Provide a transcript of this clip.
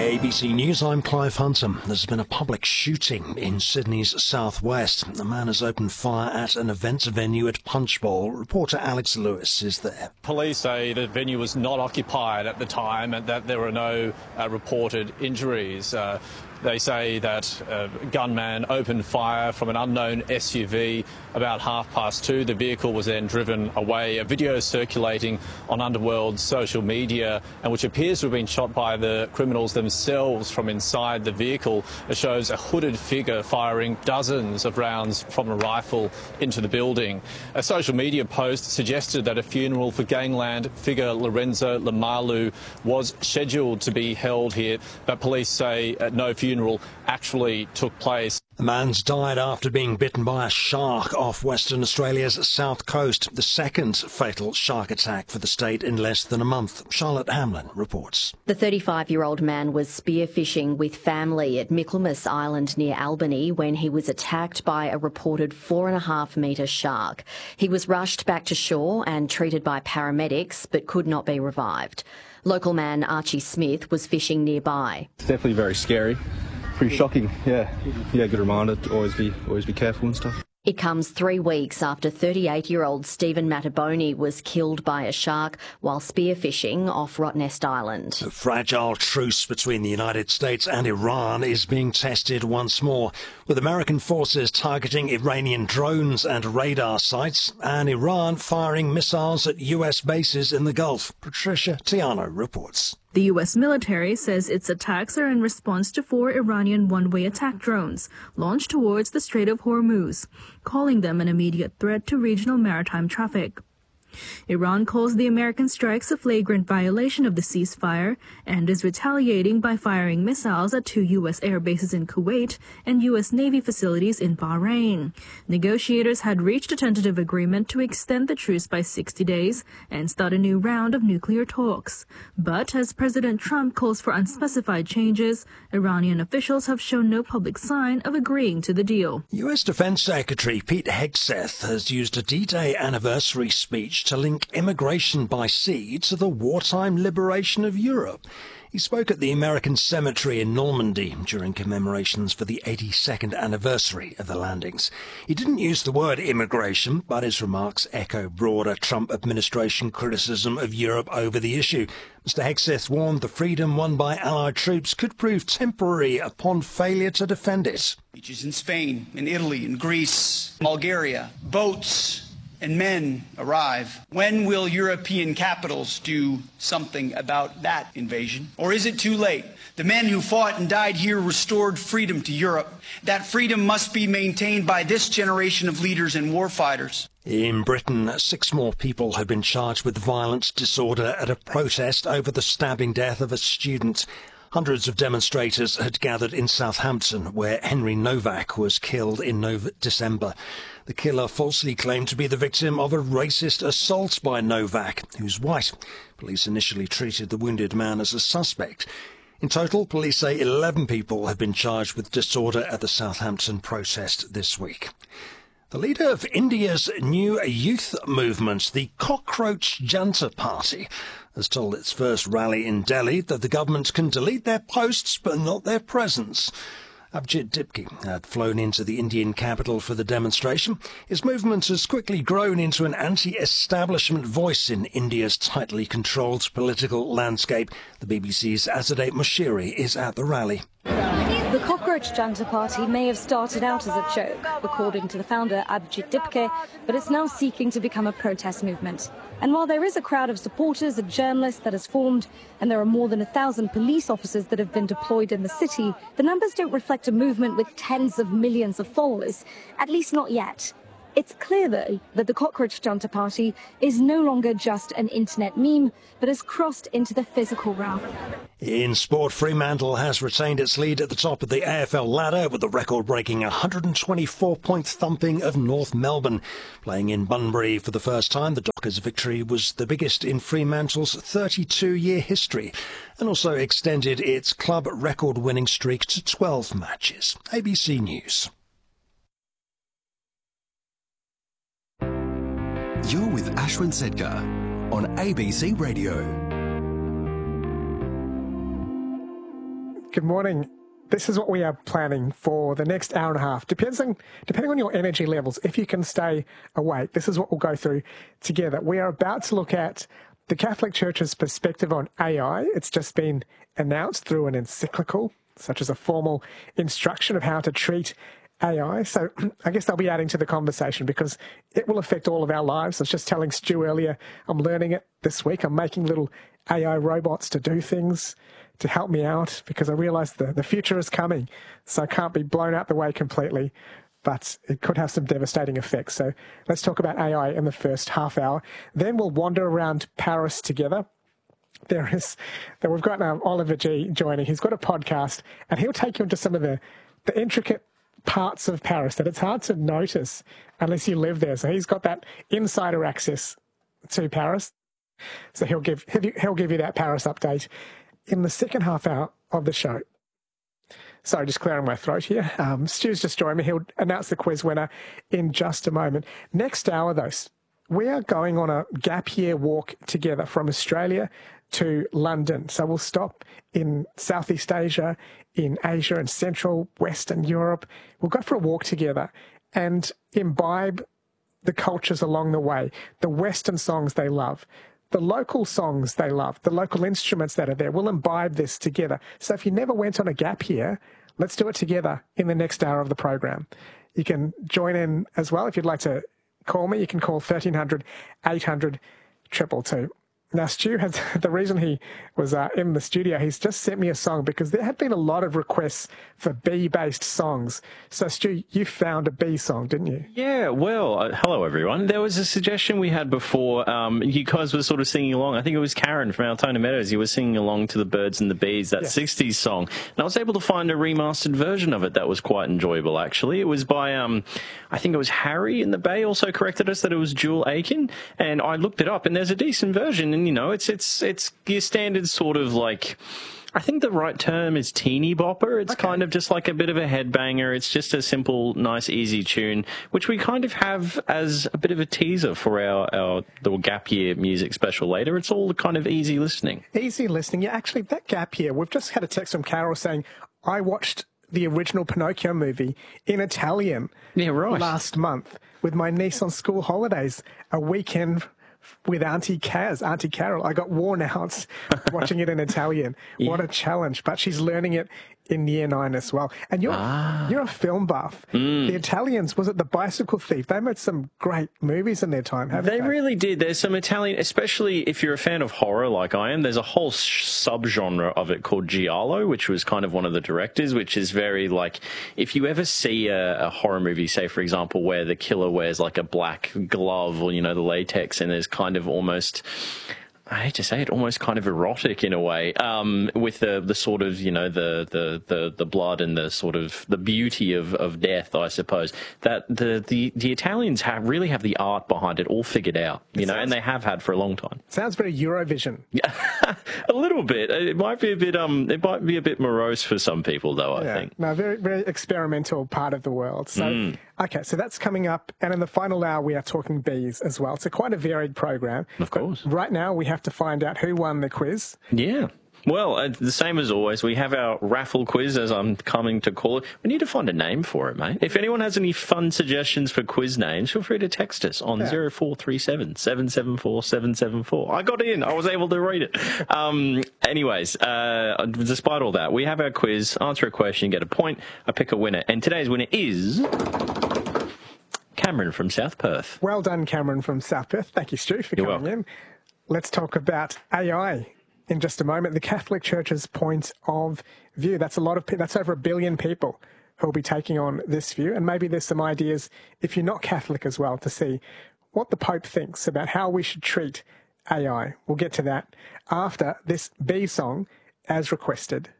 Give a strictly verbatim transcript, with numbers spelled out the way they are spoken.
A B C News, I'm Clive Hunter. There's been a public shooting in Sydney's southwest. A man has opened fire at an events venue at Punchbowl. Reporter Alex Lewis is there. Police say the venue was not occupied at the time and that there were no uh, reported injuries. Uh, They say that a gunman opened fire from an unknown S U V about half past two. The vehicle was then driven away. A video circulating on Underworld's social media, and which appears to have been shot by the criminals themselves from inside the vehicle, shows a hooded figure firing dozens of rounds from a rifle into the building. A social media post suggested that a funeral for gangland figure Lorenzo Lamalu was scheduled to be held here, but police say uh, no funeral funeral actually took place. The man's died after being bitten by a shark off Western Australia's south coast, the second fatal shark attack for the state in less than a month. Charlotte Hamlin reports. The thirty-five-year-old man was spearfishing with family at Michaelmas Island near Albany when he was attacked by a reported four and a half metre shark. He was rushed back to shore and treated by paramedics, but could not be revived. Local man Archie Smith was fishing nearby. It's definitely very scary, pretty shocking. Yeah, yeah, good reminder to always be always be careful and stuff. It comes three weeks after thirty-eight-year-old Stephen Mataboni was killed by a shark while spearfishing off Rottnest Island. A fragile truce between the United States and Iran is being tested once more, with American forces targeting Iranian drones and radar sites and Iran firing missiles at U S bases in the Gulf. Patricia Tiano reports. The U S military says its attacks are in response to four Iranian one-way attack drones launched towards the Strait of Hormuz, calling them an immediate threat to regional maritime traffic. Iran calls the American strikes a flagrant violation of the ceasefire and is retaliating by firing missiles at two U S air bases in Kuwait and U S Navy facilities in Bahrain. Negotiators had reached a tentative agreement to extend the truce by sixty days and start a new round of nuclear talks. But as President Trump calls for unspecified changes, Iranian officials have shown no public sign of agreeing to the deal. U S Defense Secretary Pete Hegseth has used a D-Day anniversary speech to link immigration by sea to the wartime liberation of Europe. He spoke at the American Cemetery in Normandy during commemorations for the eighty-second anniversary of the landings. He didn't use the word immigration, but his remarks echo broader Trump administration criticism of Europe over the issue. Mister Hegseth warned the freedom won by Allied troops could prove temporary upon failure to defend it. Beaches in Spain, in Italy, in Greece, Bulgaria, boats and men arrive. When will European capitals do something about that invasion? Or is it too late? The men who fought and died here restored freedom to Europe. That freedom must be maintained by this generation of leaders and warfighters. In Britain, six more people have been charged with violent disorder at a protest over the stabbing death of a student. Hundreds of demonstrators had gathered in Southampton, where Henry Novak was killed in Nov- December. The killer falsely claimed to be the victim of a racist assault by Novak, who's white. Police initially treated the wounded man as a suspect. In total, police say eleven people have been charged with disorder at the Southampton protest this week. The leader of India's new youth movement, the Cockroach Janta Party, has told its first rally in Delhi that the government can delete their posts but not their presence. Abhijit Dipke had flown into the Indian capital for the demonstration. His movement has quickly grown into an anti-establishment voice in India's tightly controlled political landscape. The B B C's Azadeh Moshiri is at the rally. The Cockroach Janta Party may have started out as a joke, according to the founder Abhijit Dipke, but it's now seeking to become a protest movement. And while there is a crowd of supporters and journalists that has formed, and there are more than a thousand police officers that have been deployed in the city, the numbers don't reflect a movement with tens of millions of followers, at least not yet. It's clear, though, that the Cockroach Janta Party is no longer just an internet meme, but has crossed into the physical realm. In sport, Fremantle has retained its lead at the top of the A F L ladder with the record-breaking one hundred twenty-four point thumping of North Melbourne. Playing in Bunbury for the first time, the Dockers' victory was the biggest in Fremantle's thirty-two-year history and also extended its club record-winning streak to twelve matches. A B C News. You're with Ashwin Sedkar on A B C Radio. Good morning. This is what we are planning for the next hour and a half. Depending, depending on your energy levels, if you can stay awake, this is what we'll go through together. We are about to look at the Catholic Church's perspective on A I. It's just been announced through an encyclical, such as a formal instruction of how to treat A I. So I guess they'll be adding to the conversation because it will affect all of our lives. I was just telling Stu earlier, I'm learning it this week. I'm making little A I robots to do things, to help me out, because I realise the, the future is coming. So I can't be blown out the way completely, but it could have some devastating effects. So let's talk about A I in the first half hour. Then we'll wander around Paris together. There is, that we've got um, Oliver G joining. He's got a podcast, and he'll take you into some of the, the intricate parts of Paris that it's hard to notice unless you live there. So he's got that insider access to Paris. So he'll give he'll give you that Paris update in the second half hour of the show. Sorry, just clearing my throat here. Um, Stu's just joined me. He'll announce the quiz winner in just a moment. Next hour, though, we are going on a gap year walk together from Australia to London. So we'll stop in Southeast Asia, in Asia and Central, Western Europe. We'll go for a walk together and imbibe the cultures along the way, the Western songs they love, the local songs they love, the local instruments that are there. We'll imbibe this together. So if you never went on a gap year, let's do it together in the next hour of the program. You can join in as well. If you'd like to call me, you can call thirteen hundred, eight hundred, two two two. Now, Stu has, the reason he was uh, in the studio, he's just sent me a song because there had been a lot of requests for bee-based songs. So, Stu, you found a bee song, didn't you? Yeah, well, uh, hello, everyone. There was a suggestion we had before. Um, you guys were sort of singing along. I think it was Karen from Altona Meadows. You were singing along to the Birds and the Bees, that yes. sixties song. And I was able to find a remastered version of it that was quite enjoyable, actually. It was by, um, I think it was Harry in the Bay also corrected us that it was Jewel Aiken. And I looked it up, and there's a decent version. And, you know, it's it's it's your standard sort of like, I think the right term is teeny bopper. It's okay. Kind of just like a bit of a headbanger. It's just a simple, nice, easy tune, which we kind of have as a bit of a teaser for our, our the gap year music special later. It's all kind of easy listening. Easy listening. Yeah, actually, that gap year, we've just had a text from Carol saying, I watched the original Pinocchio movie in Italian yeah, right. last month with my niece on school holidays, a weekend with Auntie Kaz, Auntie Carol. I got worn out watching it in Italian. Yeah. What a challenge. But she's learning it in year nine as well. And you're, ah. you're a film buff. Mm. The Italians, was it The Bicycle Thief? They made some great movies in their time, haven't they? They really did. There's some Italian, especially if you're a fan of horror like I am, there's a whole subgenre of it called Giallo, which was kind of one of the directors, which is very like, if you ever see a, a horror movie, say, for example, where the killer wears like a black glove or, you know, the latex, and there's kind of almost, I hate to say it, almost kind of erotic in a way, um, with the the sort of, you know, the, the, the, the blood and the sort of the beauty of, of death, I suppose. That the, the, the Italians have really have the art behind it all figured out, you it know, sounds, and they have had for a long time. Sounds very Eurovision. Yeah, a little bit. It might be a bit um, it might be a bit morose for some people, though. I yeah. think. No, very very experimental part of the world. So. Mm. Okay, so that's coming up, and in the final hour we are talking bees as well. So quite a varied program. Of course. But right now we have to find out who won the quiz. Yeah. Well, uh, the same as always, we have our raffle quiz, as I'm coming to call it. We need to find a name for it, mate. If anyone has any fun suggestions for quiz names, feel free to text us on zero four three seven, seven seven four, seven seven four. I got in. I was able to read it. Um, anyways, uh, despite all that, we have our quiz. Answer a question, get a point. I pick a winner. And today's winner is Cameron from South Perth. Well done, Cameron from South Perth. Thank you, Stu, for You're coming welcome. in. Let's talk about A I in just a moment. The Catholic Church's point of view. That's a lot of. That's over a billion people who will be taking on this view. And maybe there's some ideas, if you're not Catholic as well, to see what the Pope thinks about how we should treat A I. We'll get to that after this bee song, as requested.